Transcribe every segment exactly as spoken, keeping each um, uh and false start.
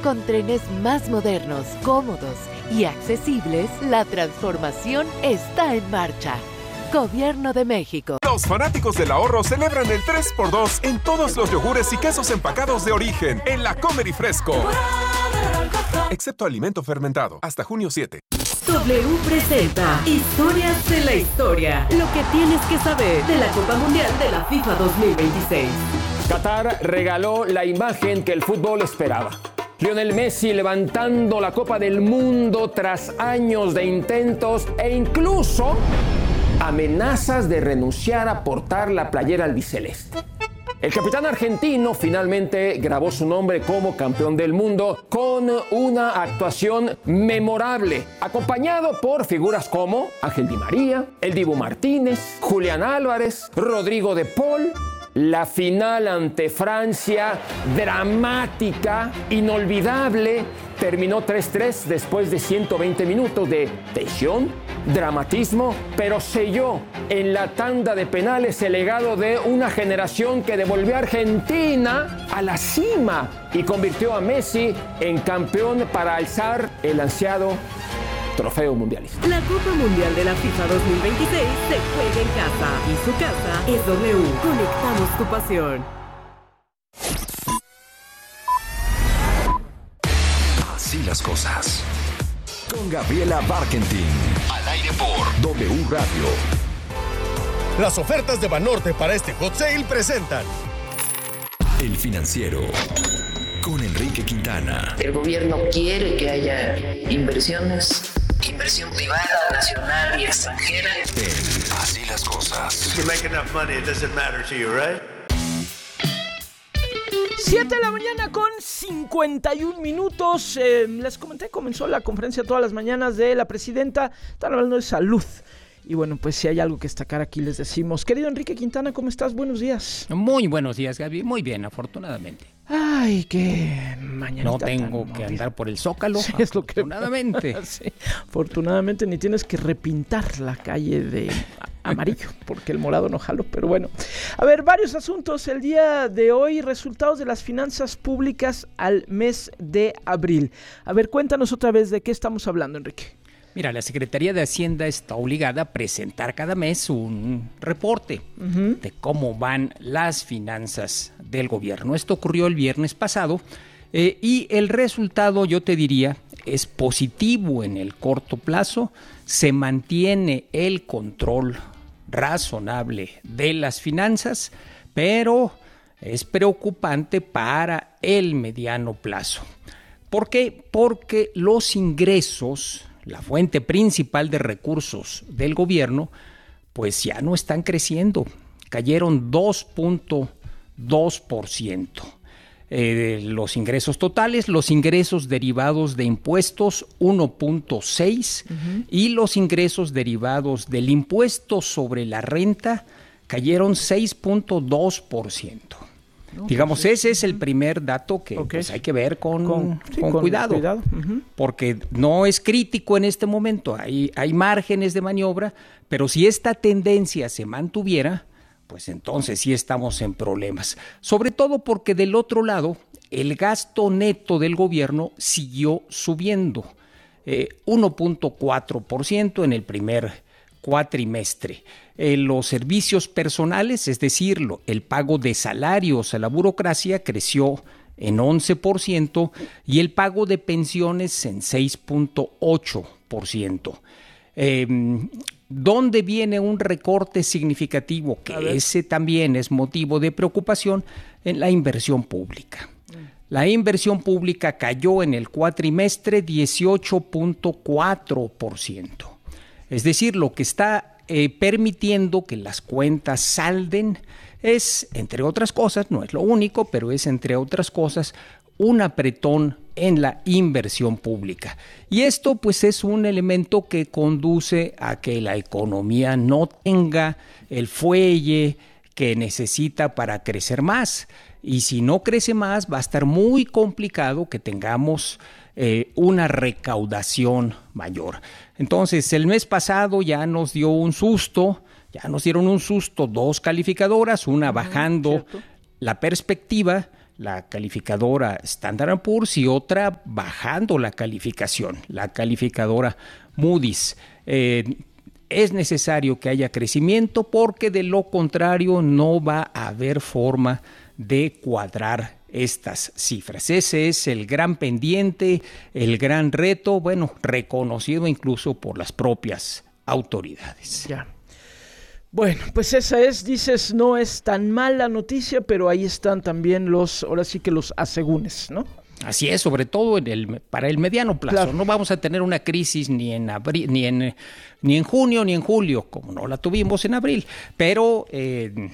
Con trenes más modernos, cómodos y accesibles, la transformación está en marcha. Gobierno de México. Los fanáticos del ahorro celebran el tres por dos en todos los yogures y quesos empacados de origen en la Comer y Fresco. Excepto alimento fermentado. Hasta junio siete. W presenta Historias de la Historia. Lo que tienes que saber de la Copa Mundial de la FIFA dos mil veintiséis. Qatar regaló la imagen que el fútbol esperaba. Lionel Messi levantando la Copa del Mundo tras años de intentos e incluso amenazas de renunciar a portar la playera albiceleste. El capitán argentino finalmente grabó su nombre como campeón del mundo con una actuación memorable, acompañado por figuras como Ángel Di María, el Dibu Martínez, Julián Álvarez, Rodrigo de Paul. La final ante Francia, dramática, inolvidable, terminó tres tres después de ciento veinte minutos de tensión, dramatismo, pero selló en la tanda de penales el legado de una generación que devolvió a Argentina a la cima y convirtió a Messi en campeón para alzar el ansiado trofeo mundialista. La Copa Mundial de la FIFA dos mil veintiséis se juega en casa y su casa es W. Conectamos tu pasión. Así las cosas. Con Gabriela Barkentin. Al aire por W Radio. Las ofertas de Banorte para este hot sale presentan El Financiero con Enrique Quintana. El gobierno quiere que haya inversiones, inversión privada, nacional y extranjera. En Así las cosas. You make enough money, it doesn't matter to you, right? siete de la mañana con cincuenta y un minutos. Eh, les comenté, comenzó la conferencia todas las mañanas de la presidenta. Están hablando de salud. Y bueno, pues si hay algo que destacar aquí les decimos. Querido Enrique Quintana, ¿cómo estás? Buenos días. Muy buenos días, Gaby. Muy bien, afortunadamente. Ay, qué mañanita. No tengo que andar por el Zócalo, sí, es lo que afortunadamente. Sí, afortunadamente ni tienes que repintar la calle de amarillo, porque el morado no jaló, pero bueno. A ver, varios asuntos el día de hoy, resultados de las finanzas públicas al mes de abril. A ver, cuéntanos otra vez de qué estamos hablando, Enrique. Mira, la Secretaría de Hacienda está obligada a presentar cada mes un reporte uh-huh. de cómo van las finanzas del gobierno. Esto ocurrió el viernes pasado eh, y el resultado, yo te diría, es positivo en el corto plazo. Se mantiene el control razonable de las finanzas, pero es preocupante para el mediano plazo. ¿Por qué? Porque los ingresos, la fuente principal de recursos del gobierno, pues ya no están creciendo. Cayeron dos punto dos por ciento. Eh, los ingresos totales, los ingresos derivados de impuestos uno punto seis por ciento uh-huh. y los ingresos derivados del impuesto sobre la renta cayeron seis punto dos por ciento. No, Digamos, pues, ese es el primer dato que okay. pues, hay que ver con, con, sí, con, con cuidado, cuidado. Uh-huh. porque no es crítico en este momento, hay, hay márgenes de maniobra, pero si esta tendencia se mantuviera, pues entonces sí estamos en problemas. Sobre todo porque del otro lado, el gasto neto del gobierno siguió subiendo, eh, uno punto cuatro por ciento en el primer cuatrimestre. Eh, los servicios personales, es decir, lo, el pago de salarios a la burocracia creció en once por ciento y el pago de pensiones en seis punto ocho por ciento. Eh, ¿Dónde viene un recorte significativo? Que ese también es motivo de preocupación en la inversión pública. La inversión pública cayó en el cuatrimestre dieciocho punto cuatro por ciento. Es decir, lo que está eh, permitiendo que las cuentas salden es, entre otras cosas, no es lo único, pero es, entre otras cosas, un apretón en la inversión pública. Y esto, pues, es un elemento que conduce a que la economía no tenga el fuelle que necesita para crecer más. Y si no crece más, va a estar muy complicado que tengamos eh, una recaudación mayor. Entonces, el mes pasado ya nos dio un susto, ya nos dieron un susto dos calificadoras, una bajando uh-huh, la perspectiva la calificadora Standard and Poor's, y otra bajando la calificación, la calificadora Moody's. Eh, es necesario que haya crecimiento porque de lo contrario no va a haber forma de cuadrar estas cifras. Ese es el gran pendiente, el gran reto, bueno, reconocido incluso por las propias autoridades. Ya. Bueno, pues esa es, dices, no es tan mala noticia, pero ahí están también los, ahora sí que los asegúnes, ¿no? Así es, sobre todo en el, para el mediano plazo. Claro. No vamos a tener una crisis ni en abril, ni en ni en junio, ni en julio, como no la tuvimos en abril, pero eh,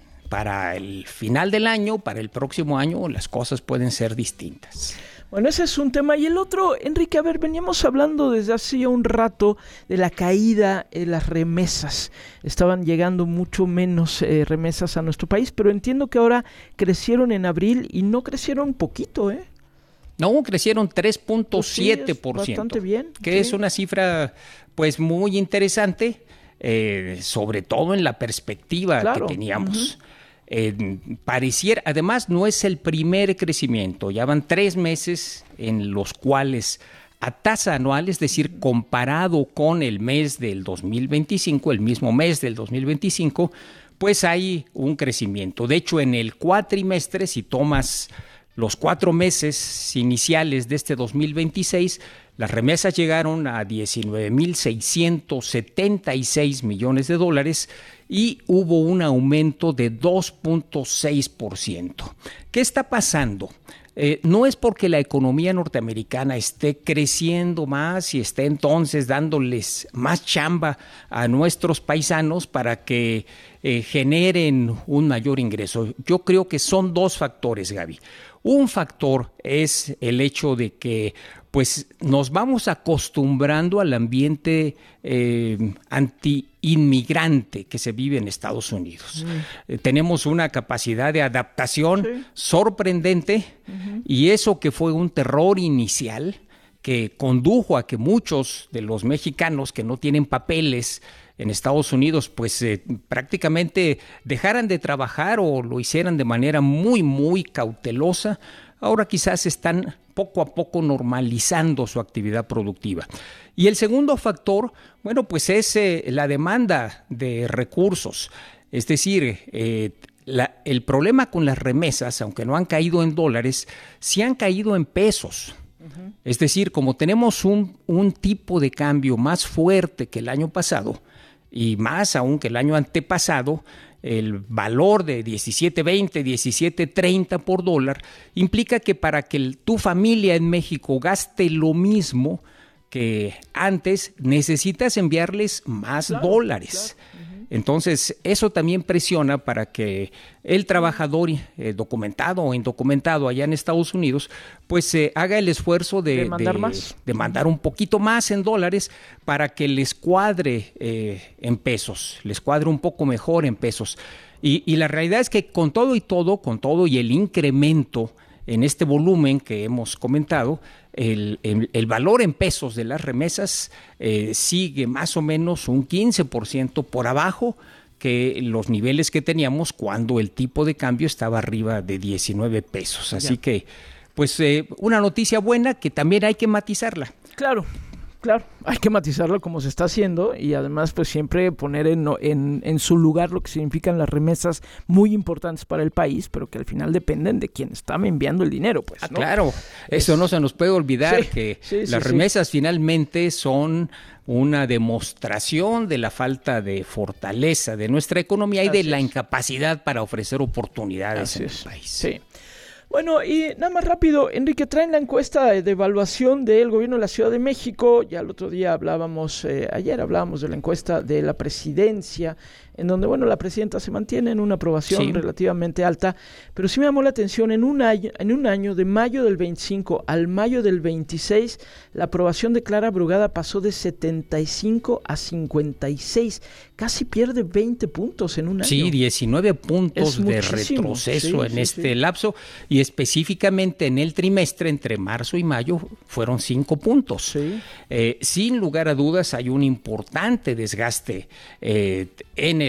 para el final del año, para el próximo año, las cosas pueden ser distintas. Bueno, ese es un tema. Y el otro, Enrique, a ver, veníamos hablando desde hace ya un rato de la caída de las remesas. Estaban llegando mucho menos eh, remesas a nuestro país, pero entiendo que ahora crecieron en abril y no crecieron poquito, ¿eh? No, crecieron tres punto siete por ciento. Pues sí, bastante bien. Que sí. es una cifra pues muy interesante, eh, sobre todo en la perspectiva claro. que teníamos. Uh-huh. Eh, pareciera, además no es el primer crecimiento, ya van tres meses en los cuales a tasa anual, es decir, comparado con el mes del dos mil veinticinco, el mismo mes del dos mil veinticinco, pues hay un crecimiento. De hecho, en el cuatrimestre, si tomas los cuatro meses iniciales de este dos mil veintiséis, las remesas llegaron a diecinueve mil seiscientos setenta y seis millones de dólares y hubo un aumento de dos punto seis por ciento. ¿Qué está pasando? Eh, no es porque la economía norteamericana esté creciendo más y esté entonces dándoles más chamba a nuestros paisanos para que eh, generen un mayor ingreso. Yo creo que son dos factores, Gaby. Un factor es el hecho de que pues nos vamos acostumbrando al ambiente eh, anti-inmigrante que se vive en Estados Unidos. Mm. Eh, tenemos una capacidad de adaptación sí. sorprendente uh-huh. y eso que fue un terror inicial que condujo a que muchos de los mexicanos que no tienen papeles en Estados Unidos, pues eh, prácticamente dejaran de trabajar o lo hicieran de manera muy, muy cautelosa. Ahora quizás están poco a poco normalizando su actividad productiva. Y el segundo factor, bueno, pues es eh, la demanda de recursos. Es decir, eh, la, el problema con las remesas, aunque no han caído en dólares, sí han caído en pesos. Uh-huh. Es decir, como tenemos un, un tipo de cambio más fuerte que el año pasado, y más aún que el año antepasado, el valor de diecisiete veinte, diecisiete treinta por dólar implica que para que el, tu familia en México gaste lo mismo que antes, necesitas enviarles más claro, dólares. Claro. Uh-huh. Entonces, eso también presiona para que el trabajador eh, documentado o indocumentado allá en Estados Unidos, pues eh, haga el esfuerzo de, de, mandar de, más. de mandar un poquito más en dólares para que les cuadre eh, en pesos, les cuadre un poco mejor en pesos. Y, y la realidad es que con todo y todo, con todo y el incremento en este volumen que hemos comentado, el, el, el valor en pesos de las remesas eh, sigue más o menos un quince por ciento por abajo que los niveles que teníamos cuando el tipo de cambio estaba arriba de diecinueve pesos. Así ya. que, pues, eh, una noticia buena que también hay que matizarla. Claro. Claro, hay que matizarlo como se está haciendo y además pues siempre poner en, en, en su lugar lo que significan las remesas muy importantes para el país, pero que al final dependen de quien está enviando el dinero, pues, ¿no? Ah, claro, eso es... no se nos puede olvidar, sí, que sí, sí, las remesas sí. finalmente son una demostración de la falta de fortaleza de nuestra economía y Así de la es. incapacidad para ofrecer oportunidades Así en es. el país. Sí. Bueno, y nada más rápido, Enrique, traen la encuesta de evaluación del gobierno de la Ciudad de México. Ya el otro día hablábamos, eh, ayer hablábamos de la encuesta de la presidencia, en donde, bueno, la presidenta se mantiene en una aprobación sí. relativamente alta, pero sí me llamó la atención, en un año, en un año de mayo del veinticinco al mayo del veintiséis, la aprobación de Clara Brugada pasó de setenta y cinco a cincuenta y seis, casi pierde veinte puntos en un año. Sí, diecinueve puntos de retroceso sí, en sí, este sí. lapso, y específicamente en el trimestre entre marzo y mayo fueron cinco puntos. Sí. Eh, sin lugar a dudas hay un importante desgaste eh, en el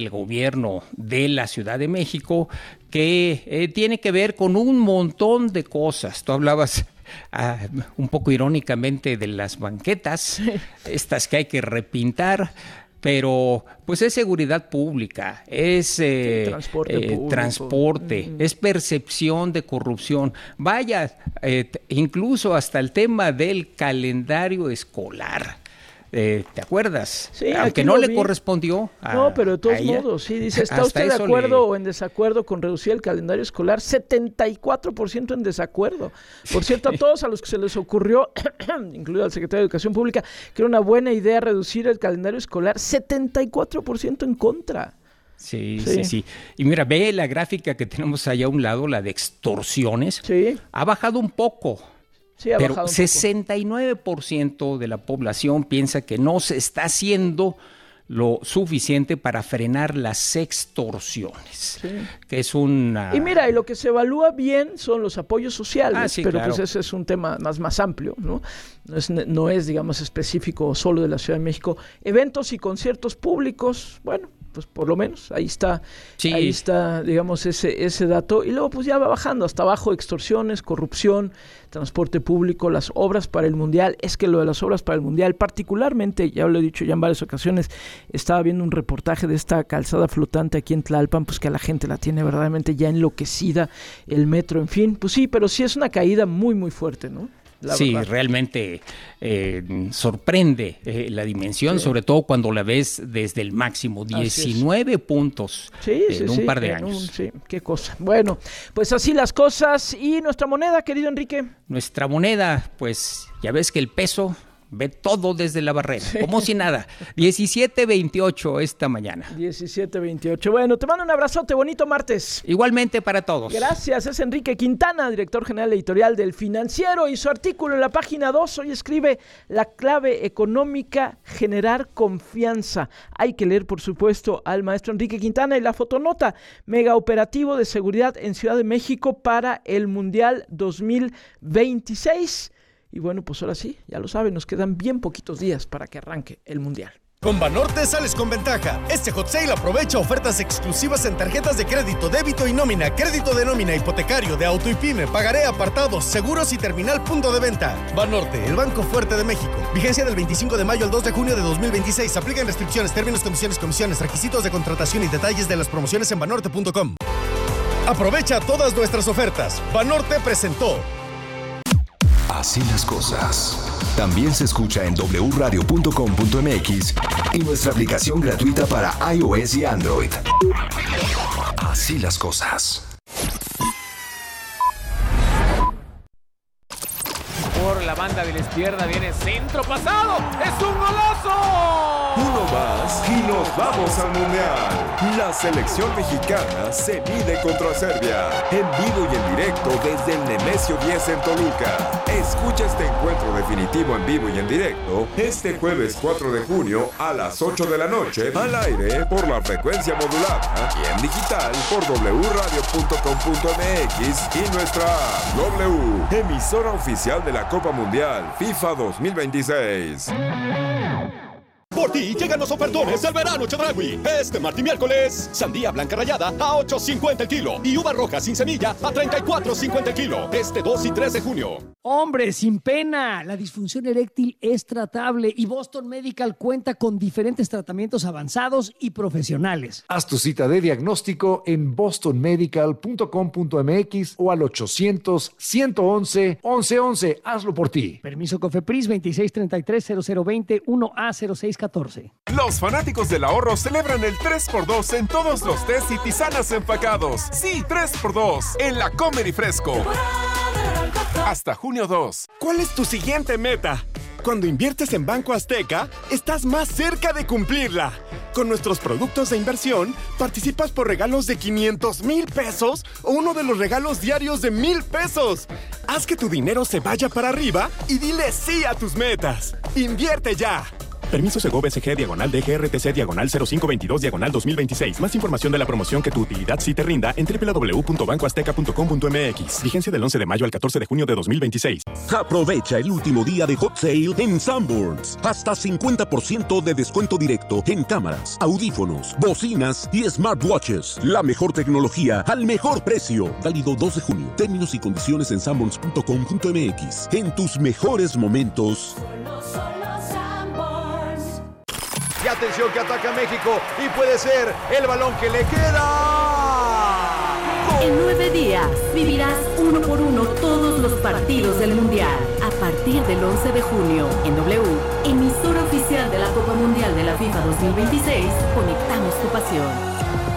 el gobierno de la Ciudad de México, que eh, tiene que ver con un montón de cosas. Tú hablabas ah, un poco irónicamente de las banquetas, estas que hay que repintar. Pero pues es seguridad pública, es eh, transporte, eh, transporte mm. es percepción de corrupción. Vaya, eh, incluso hasta el tema del calendario escolar. Eh, ¿Te acuerdas? Sí, aunque no le vi. correspondió a, No, pero de todos modos, sí, dice, ¿está usted de acuerdo le... o en desacuerdo con reducir el calendario escolar? setenta y cuatro por ciento en desacuerdo. Por cierto, a todos a los que se les ocurrió, incluido al secretario de Educación Pública, que era una buena idea reducir el calendario escolar, setenta y cuatro por ciento en contra. Sí, sí, sí, sí. Y mira, ve la gráfica que tenemos allá a un lado, la de extorsiones. Sí. Ha bajado un poco. Sí, ha pero bajado un sesenta y nueve por ciento de la población piensa que no se está haciendo lo suficiente para frenar las extorsiones, sí. que es una... Y mira, y lo que se evalúa bien son los apoyos sociales, ah, sí, pero claro. pues ese es un tema más, más amplio, ¿no? No es, no es, digamos, específico solo de la Ciudad de México. Eventos y conciertos públicos, bueno, pues por lo menos ahí está, sí. ahí está, digamos, ese, ese dato. Y luego pues ya va bajando hasta abajo: extorsiones, corrupción, transporte público, las obras para el Mundial. Es que lo de las obras para el Mundial, particularmente, ya lo he dicho ya en varias ocasiones, estaba viendo un reportaje de esta calzada flotante aquí en Tlalpan, pues que a la gente la tiene verdaderamente ya enloquecida, el metro, en fin, pues sí, pero sí es una caída muy, muy fuerte, ¿no? La sí, verdad. realmente eh, sorprende eh, la dimensión, sí. sobre todo cuando la ves desde el máximo, diecinueve puntos sí, en sí, un sí, par de en años. Un, sí, qué cosa. Bueno, pues así las cosas. ¿Y nuestra moneda, querido Enrique? Nuestra moneda, pues ya ves que el peso ve todo desde la barrera, sí. como si nada. diecisiete veintiocho esta mañana. diecisiete veintiocho. Bueno, te mando un abrazote, bonito martes. Igualmente para todos. Gracias, es Enrique Quintana, director general editorial del Financiero, y su artículo en la página dos hoy escribe: la clave económica, generar confianza. Hay que leer, por supuesto, al maestro Enrique Quintana, y la fotonota: mega operativo de seguridad en Ciudad de México para el Mundial dos mil veintiséis. Y bueno, pues ahora sí, ya lo saben, nos quedan bien poquitos días para que arranque el Mundial. Con Banorte sales con ventaja. Este Hot Sale aprovecha ofertas exclusivas en tarjetas de crédito, débito y nómina, crédito de nómina, hipotecario, de auto y pyme, pagaré, apartados, seguros y terminal punto de venta. Banorte, el banco fuerte de México. Vigencia del veinticinco de mayo al dos de junio de dos mil veintiséis. Aplican restricciones, términos, condiciones, comisiones, requisitos de contratación y detalles de las promociones en banorte punto com. Aprovecha todas nuestras ofertas. Banorte presentó Así las cosas. También se escucha en doble u radio punto com punto m x y nuestra aplicación gratuita para iOS y Android. Así las cosas. Por la banda de la izquierda viene centro pasado. ¡Es un golazo! Uno más y nos vamos al Mundial. La selección mexicana se mide contra Serbia. En vivo y en directo desde el Nemesio diez en Toluca. Escucha este encuentro definitivo en vivo y en directo este jueves cuatro de junio a las ocho de la noche, al aire por la frecuencia modulada y en digital por doble u radio punto com punto m x y nuestra app. W, emisora oficial de la Copa Mundial FIFA dos mil veintiséis. Por ti llegan los ofertones del verano Chedraui. Este martes y miércoles, sandía blanca rallada a ocho cincuenta el kilo y uva roja sin semilla a treinta y cuatro cincuenta el kilo. Este dos y tres de junio. Hombre, sin pena, la disfunción eréctil es tratable y Boston Medical cuenta con diferentes tratamientos avanzados y profesionales. Haz tu cita de diagnóstico en boston medical punto com punto m x o al ochocientos, ciento once, once once. Hazlo por ti. Permiso COFEPRIS veintiséis treinta y tres cero cero veinte uno A cero seis catorce. Los fanáticos del ahorro celebran el tres por dos en todos los tés y tisanas empacados. Sí, tres por dos en la Comer y Fresco. Hasta junio dos. ¿Cuál es tu siguiente meta? Cuando inviertes en Banco Azteca, estás más cerca de cumplirla. Con nuestros productos de inversión, participas por regalos de quinientos mil pesos o uno de los regalos diarios de mil pesos. Haz que tu dinero se vaya para arriba y dile sí a tus metas. ¡Invierte ya! Permiso Segov S G diagonal D G R T C diagonal cero cinco veintidós diagonal dos mil veintiséis. Más información de la promoción que tu utilidad sí te rinda en doble u doble u doble u punto banco azteca punto com punto m x. Vigencia del once de mayo al catorce de junio de dos mil veintiséis. Aprovecha el último día de Hot Sale en Sanborns. Hasta cincuenta por ciento de descuento directo en cámaras, audífonos, bocinas y smartwatches. La mejor tecnología al mejor precio. Válido dos de junio. Términos y condiciones en sanborns punto com punto m x. En tus mejores momentos. Y atención que ataca México y puede ser el balón que le queda. En nueve días vivirás uno por uno todos los partidos del Mundial. A partir del once de junio, en W, emisora oficial de la Copa Mundial de la FIFA dos mil veintiséis, conectamos tu pasión.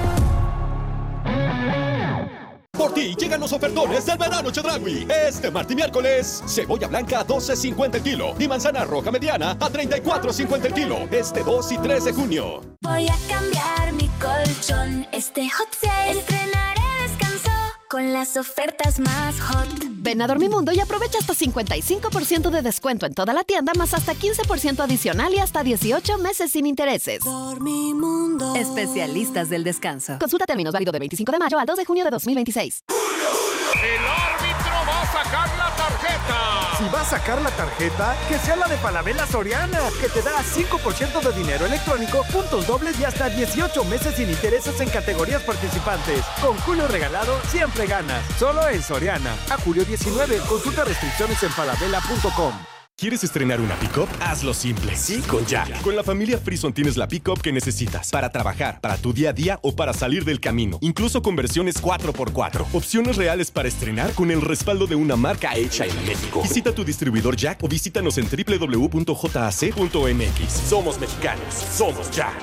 Por ti llegan los ofertones del verano Chedraui. Este martes y miércoles, cebolla blanca a doce cincuenta el kilo y manzana roja mediana a treinta y cuatro cincuenta el kilo. Este dos y tres de junio. Voy a cambiar mi colchón. Este hot sale estrenaré descanso con las ofertas más hot. Ven a Dormimundo y aprovecha hasta cincuenta y cinco por ciento de descuento en toda la tienda, más hasta quince por ciento adicional y hasta dieciocho meses sin intereses. Dormimundo. Especialistas del descanso. Consulta términos, válido del veinticinco de mayo al dos de junio de dos mil veintiséis. El árbitro va a sacar la tarjeta. Si va a sacar la tarjeta, que sea la de Falabella Soriana, que te da cinco por ciento de dinero electrónico, puntos dobles y hasta dieciocho meses sin intereses en categorías participantes. Con Julio regalado, siempre ganas. Solo en Soriana. A julio diecinueve, consulta restricciones en falabella punto com. ¿Quieres estrenar una pick-up? Hazlo simple. Sí, con Jack. Con la familia Frison tienes la pick-up que necesitas para trabajar, para tu día a día o para salir del camino. Incluso con versiones cuatro por cuatro. Opciones reales para estrenar con el respaldo de una marca hecha en México. Visita tu distribuidor Jack o visítanos en doble u doble u doble u punto jac punto m x. Somos mexicanos. Somos Jack.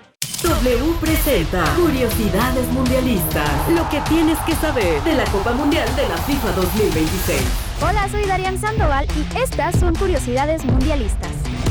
W presenta Curiosidades Mundialistas. Lo que tienes que saber de la Copa Mundial de la FIFA dos mil veintiséis. Hola, soy Darian Sandoval y estas son Curiosidades Mundialistas.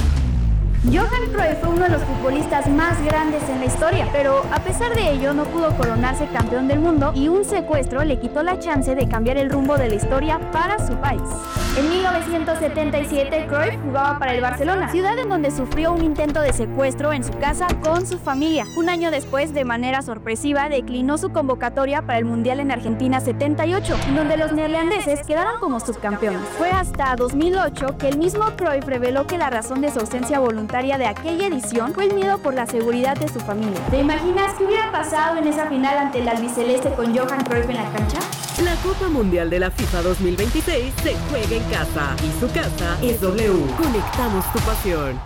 Johan Cruyff fue uno de los futbolistas más grandes en la historia, pero a pesar de ello no pudo coronarse campeón del mundo y un secuestro le quitó la chance de cambiar el rumbo de la historia para su país. En mil novecientos setenta y siete, Cruyff jugaba para el Barcelona, ciudad en donde sufrió un intento de secuestro en su casa con su familia. Un año después, de manera sorpresiva, declinó su convocatoria para el Mundial en Argentina setenta y ocho, en donde los neerlandeses quedaron como subcampeones. Fue hasta dos mil ocho que el mismo Cruyff reveló que la razón de su ausencia voluntaria de aquella edición fue el miedo por la seguridad de su familia. ¿Te imaginas qué hubiera pasado en esa final ante el albiceleste con Johan Cruyff en la cancha? La Copa Mundial de la FIFA dos mil veintiséis se juega en casa y su casa es W. Conectamos tu pasión.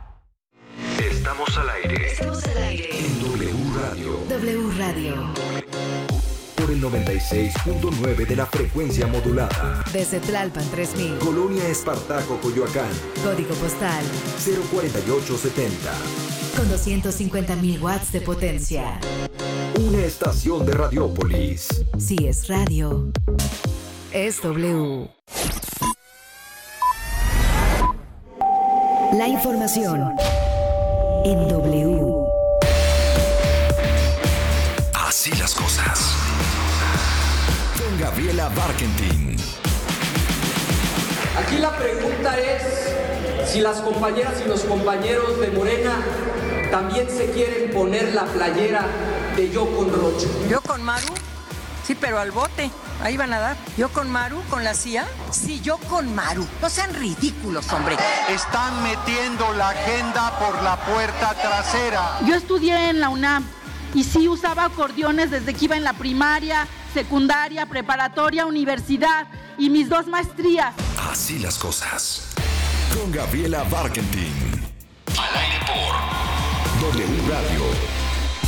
Estamos al aire. Estamos al aire. En W Radio. W Radio. Por el noventa y seis punto nueve de la frecuencia modulada. Desde Tlalpan tres mil. Colonia Espartaco, Coyoacán. Código postal cero cuarenta y ocho setenta. con doscientos cincuenta mil watts de potencia. Una estación de Radiópolis. Si es radio, es W. La información en W. Así las cosas. Con Gabriela Barkentin. Aquí la pregunta es si las compañeras y los compañeros de Morena también se quieren poner la playera de Yo con Rocha. ¿Yo con Maru? Sí, pero al bote. Ahí van a dar. ¿Yo con Maru? ¿Con la C I A? Sí, yo con Maru. No sean ridículos, hombre. Están metiendo la agenda por la puerta trasera. Yo estudié en la UNAM y sí usaba acordeones desde que iba en la primaria, secundaria, preparatoria, universidad y mis dos maestrías. Así las cosas. Con Gabriela Barkentin. Al aire por W Radio.